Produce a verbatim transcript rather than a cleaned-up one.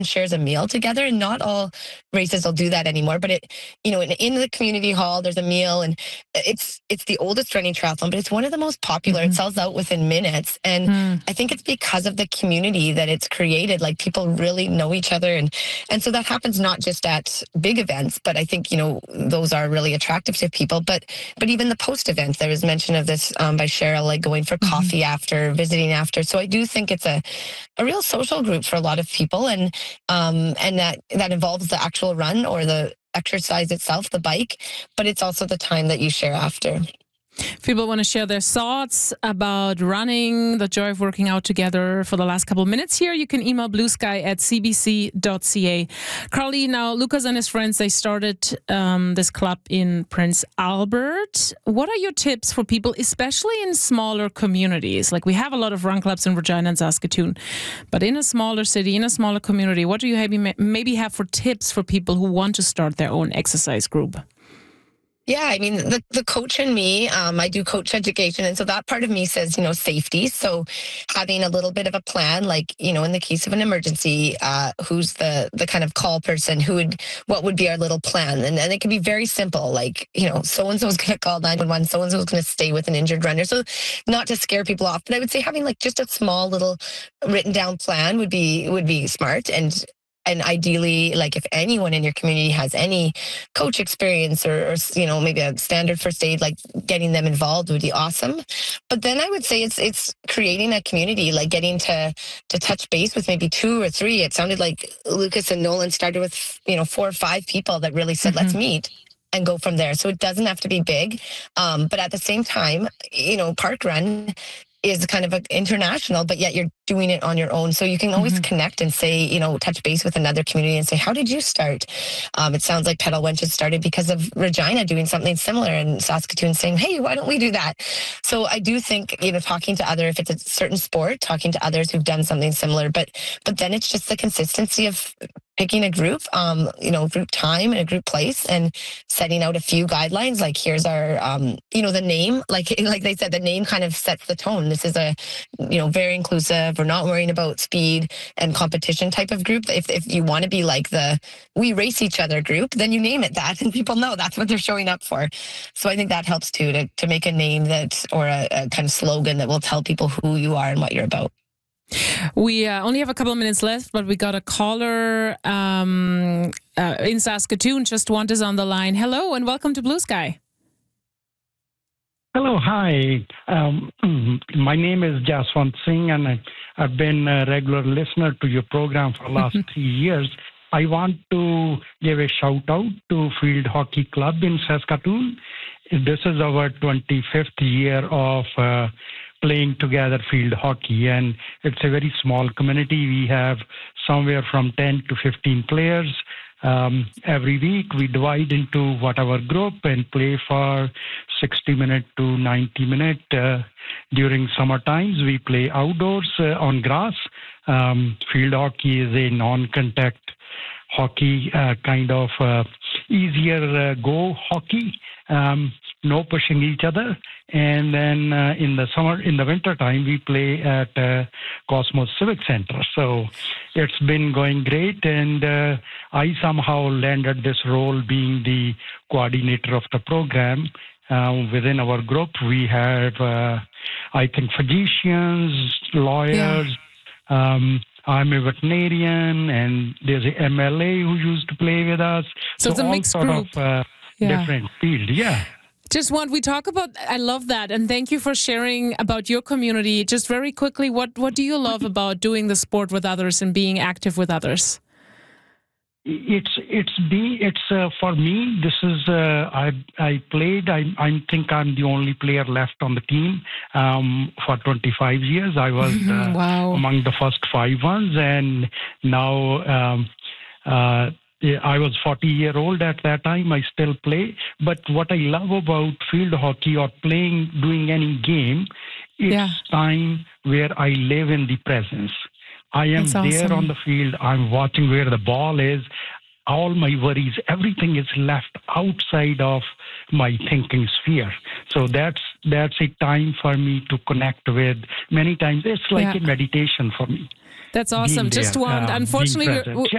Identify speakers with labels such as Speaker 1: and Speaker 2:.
Speaker 1: shares a meal together, and not all races will do that anymore. But it, you know, in, in the community hall, there's a meal, and it's it's the oldest running triathlon, but it's one of the most popular. Mm-hmm. It sells out within minutes, and mm. I think it's because of the community that it's created. Like, people really know each other, and and so that happens not just at big events, but I think, you know, those are really attractive to people. But but even the post events, there was mention of this um, by Cheryl, like going for mm-hmm. coffee after, visiting after. So I do think it's a a real social group for a lot of people, and um, and that that involves the actual run or the exercise itself, the bike, but it's also the time that you share after.
Speaker 2: If people want to share their thoughts about running, the joy of working out together for the last couple of minutes here, you can email bluesky at c b c dot c a. Carly, now Lucas and his friends, they started um, this club in Prince Albert. What are your tips for people, especially in smaller communities? Like, we have a lot of run clubs in Regina and Saskatoon, but in a smaller city, in a smaller community, what do you maybe have for tips for people who want to start their own exercise group?
Speaker 1: Yeah, I mean, the, the coach in me, um, I do coach education. And so that part of me says, you know, safety. So having a little bit of a plan, like, you know, in the case of an emergency, uh, who's the the kind of call person, who would, what would be our little plan? And, and it can be very simple, like, you know, so-and-so is going to call nine one one, so-and-so is going to stay with an injured runner. So not to scare people off, but I would say having like just a small little written down plan would be, would be smart. And And ideally, like, if anyone in your community has any coach experience or, or, you know, maybe a standard first aid, like getting them involved would be awesome. But then I would say it's it's creating a community, like getting to to touch base with maybe two or three. It sounded like Lucas and Nolan started with, you know, four or five people that really said, mm-hmm. let's meet and go from there. So it doesn't have to be big. Um, but at the same time, you know, Park Run is kind of a international, but yet you're doing it on your own. So you can always mm-hmm. connect and say, you know, touch base with another community and say, how did you start? Um, it sounds like Pedal Wenches started because of Regina doing something similar, and Saskatoon saying, hey, why don't we do that? So I do think, you know, talking to other, if it's a certain sport, talking to others who've done something similar, but but then it's just the consistency of picking a group, um, you know, group time and a group place, and setting out a few guidelines. Like, here's our, um, you know, the name, like, like they said, the name kind of sets the tone. This is a, you know, very inclusive. We're not worrying about speed and competition type of group. If if you want to be like the we race each other group, then you name it that, and people know that's what they're showing up for. So I think that helps too, to to make a name that, or a, a kind of slogan that will tell people who you are and what you're about.
Speaker 2: We uh, only have a couple of minutes left, but we got a caller um, uh, in Saskatoon. Just one is on the line. Hello, and welcome to Blue Sky.
Speaker 3: Hello, hi. Um, my name is Jaswant Singh, and I, I've been a regular listener to your program for the last three years. I want to give a shout out to Field Hockey Club in Saskatoon. This is our twenty-fifth year of uh, playing together field hockey, and it's a very small community. We have somewhere from ten to fifteen players. Um, every week we divide into whatever group and play for sixty minute to ninety minute. Uh, during summer times we play outdoors uh, on grass. Um, field hockey is a non-contact hockey, uh, kind of uh, easier uh, go hockey. Um, no pushing each other. And then uh, in the summer, in the winter time, we play at uh, Cosmos Civic Center. So it's been going great. And uh, I somehow landed this role being the coordinator of the program. Uh, within our group, we have, uh, I think, physicians, lawyers. Yeah. Um, I'm a veterinarian, and there's a M L A who used to play with us.
Speaker 2: So, so it's a
Speaker 3: all
Speaker 2: mixed
Speaker 3: sort
Speaker 2: group.
Speaker 3: Of, uh,
Speaker 2: yeah.
Speaker 3: different field, yeah.
Speaker 2: Just want we talk about, I love that, and thank you for sharing about your community. Just very quickly, what, what do you love about doing the sport with others and being active with others?
Speaker 3: It's it's be it's uh, for me. This is uh, I I played. I I think I'm the only player left on the team um, for twenty-five years. I was uh,
Speaker 2: wow.
Speaker 3: among the first five ones, and now. Um, uh, I was forty year old at that time. I still play. But what I love about field hockey or playing, doing any game, it's
Speaker 2: yeah.
Speaker 3: time where I live in the presence. I am
Speaker 2: That's
Speaker 3: there
Speaker 2: awesome.
Speaker 3: on the field. I'm watching where the ball is. All my worries, everything is left outside of my thinking sphere. So that's that's a time for me to connect with. Many times it's like
Speaker 2: yeah.
Speaker 3: a meditation for me.
Speaker 2: That's awesome. Just
Speaker 3: there,
Speaker 2: one.
Speaker 3: um,
Speaker 2: Unfortunately,
Speaker 3: we're,